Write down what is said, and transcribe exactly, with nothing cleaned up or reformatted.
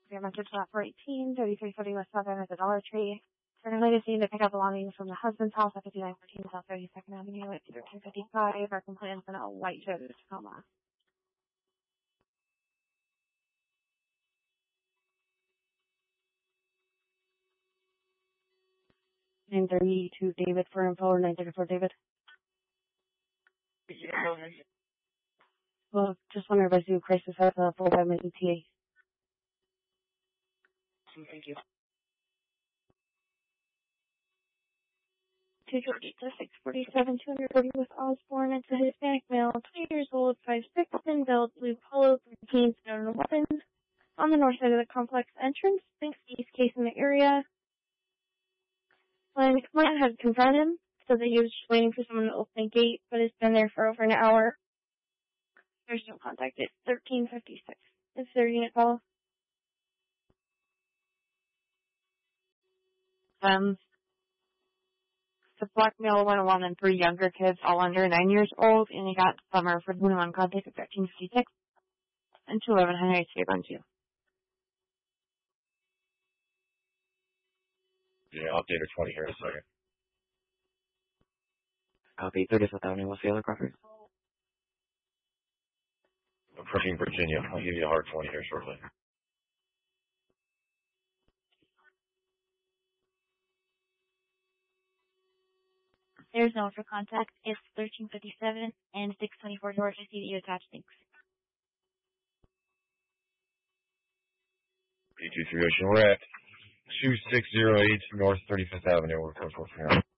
Your message left for eighteen, thirty-three forty West Southern at the Dollar Tree. For the latest need to pick up belongings from the husband's house at fifty-nine fourteen South thirty-second Avenue at thirteen fifty-five. Our complainant's in a white Toyota Tacoma. nine thirty-two David for info, or nine thirty-four David. Yeah, go ahead. Well, just wonder if I do crisis has a full five minute E T A. Thank you. two twenty to six forty-seven, two forty with Osborne. It's a Hispanic male, twenty years old, five six, thin build, blue polo, thirteen, stone weapons. On the north side of the complex entrance, thinks the east case in the area. When the complainant had confronted him, said that he was just waiting for someone to open the gate, but it's been there for over an hour. There's no contact. It's thirteen fifty-six. It's their unit call. Um, the black male one oh one and three younger kids, all under nine years old, and he got summer for twenty-one contact at thirteen fifty-six and two eleven Henry Street on two. Yeah, update her twenty here in a second. Copy. thirty-fifth Avenue, what's the other Crawford? Approaching Virginia. I'll give you a hard twenty here shortly. There's no for contact. It's thirteen fifty-seven and six twenty-four Georgia C D attached. Thanks. P two three Ocean. We're at two six zero eight North thirty-fifth Avenue. We're close to